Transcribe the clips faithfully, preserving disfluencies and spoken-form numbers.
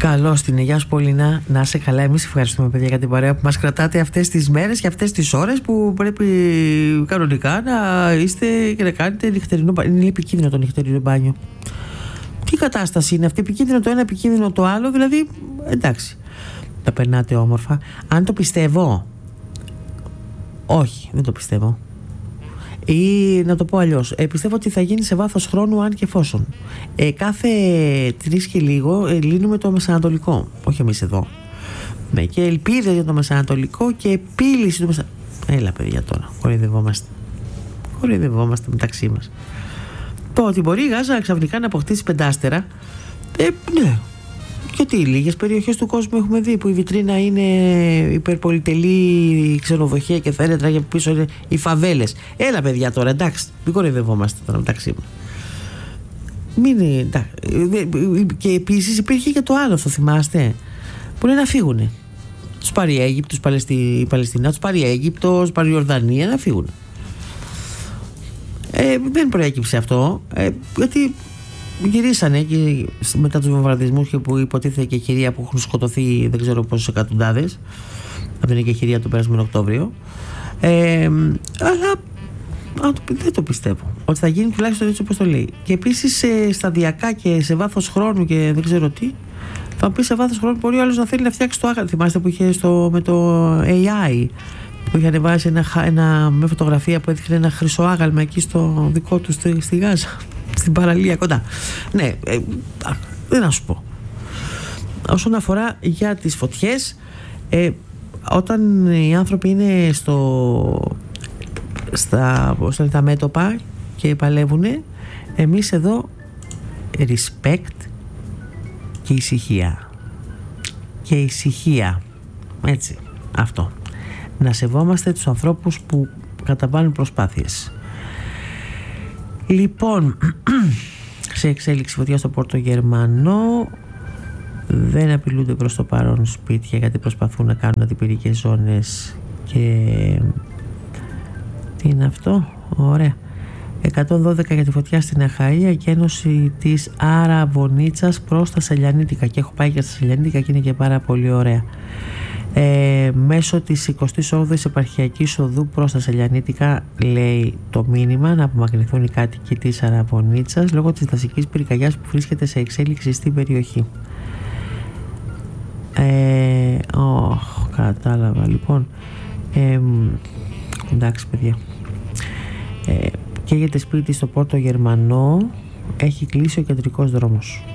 Καλώς την Γεια σου Πολίνα, να είσαι καλά. Εμείς ευχαριστούμε παιδιά για την παρέα που μας κρατάτε αυτές τις μέρες και αυτές τις ώρες που πρέπει κανονικά να είστε και να κάνετε νυχτερινό μπάνιο. Είναι επικίνδυνο το νυχτερινό μπάνιο. Τι κατάσταση είναι αυτή, επικίνδυνο το ένα, επικίνδυνο το άλλο, δηλαδή εντάξει. Τα περνάτε όμορφα. Αν το πιστεύω, όχι, δεν το πιστεύω. Ή να το πω αλλιώς, ε, πιστεύω ότι θα γίνει σε βάθος χρόνου αν και εφόσον. Ε, κάθε τρεις και λίγο ε, λύνουμε το Μεσανατολικό, όχι εμείς εδώ. Ναι, και ελπίδες για το Μεσανατολικό και επίλυση του Μεσανατολικού. Έλα παιδιά τώρα, χορηδευόμαστε. Χορηδευόμαστε μεταξύ μας. Το ότι μπορεί η Γάζα ξαφνικά να αποκτήσει πεντάστερα, ε, ναι. Γιατί λίγες περιοχές του κόσμου έχουμε δει που η βιτρίνα είναι υπερπολιτελή ξενοδοχεία και φαίνεται για πίσω είναι οι φαβέλες. Έλα παιδιά τώρα, εντάξει, μην κοροϊδευόμαστε τώρα μεταξύ μας. Μην, εντάξει. Και επίσης υπήρχε και το άλλο, θα θυμάστε, που είναι να φύγουνε. Τους πάρει η Αίγυπτος, η Παλαιστινά, τους πάρει η Αίγυπτος, τους πάρει η Ορδανία, να φύγουν. Ε, δεν προέκυψε αυτό, ε, γιατί γυρίσανε και μετά τους βομβαρδισμούς και που υποτίθεται και χειρία που έχουν σκοτωθεί δεν ξέρω πόσες εκατοντάδες από την εκεχηρία του περασμένο Οκτώβριο, ε, αλλά α, δεν το πιστεύω ότι θα γίνει τουλάχιστον έτσι όπως το λέει. Και επίσης ε, σταδιακά και σε βάθος χρόνου και δεν ξέρω τι, θα πει σε βάθος χρόνου μπορεί ο άλλος να θέλει να φτιάξει το άγαλμα. Θυμάστε που είχε στο, με το έι άι που είχε ανεβάσει ένα, ένα, με φωτογραφία που έδειχνε ένα χρυσό άγαλμα εκεί στο δικό του στη, στη Γάζα, στην παραλία κοντά. Ναι, ε, δεν να σου πω. Όσον αφορά για τις φωτιές, ε, όταν οι άνθρωποι είναι στο, στα, στα τα μέτωπα και παλεύουνε, εμείς εδώ respect και ησυχία. Και ησυχία. Έτσι, αυτό. Να σεβόμαστε τους ανθρώπους που καταβάλουν προσπάθειες. Λοιπόν, σε εξέλιξη φωτιά στο Πόρτο Γερμανό, δεν απειλούνται προς το παρόν σπίτια γιατί προσπαθούν να κάνουν αντιπυρικές ζώνες. Και τι είναι αυτό, ωραία. εκατόν δώδεκα για τη φωτιά στην Αχαΐα και ένωση της Αραβωνίτσας προς τα Σελιανίτικα, και έχω πάει και στα Σελιανίτικα και είναι και πάρα πολύ ωραία. Ε, μέσω της εικοστής όγδοης επαρχιακής οδού προς τα Σελιανίτικα, λέει το μήνυμα, να απομακρυνθούν οι κάτοικοι της Αραβωνίτσας λόγω της δασικής πυρκαγιάς που βρίσκεται σε εξέλιξη στην περιοχή. Ε, oh, κατάλαβα λοιπόν. Ε, εντάξει παιδιά. Ε, καίγεται σπίτι στο Πόρτο Γερμανό, έχει κλείσει ο κεντρικός δρόμος.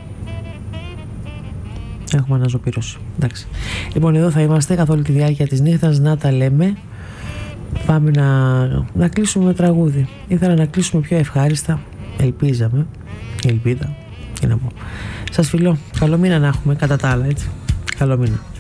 Έχουμε αναζωπήρωση. Εντάξει. Λοιπόν, εδώ θα είμαστε καθ' όλη τη διάρκεια της νύχτας να τα λέμε. Πάμε να, να κλείσουμε με τραγούδι. Ήθελα να κλείσουμε πιο ευχάριστα. Ελπίζαμε. Ελπίδα. Τι να πω. Σας φιλώ. Καλό μήνα να έχουμε κατά τα άλλα, έτσι. Καλό μήνα.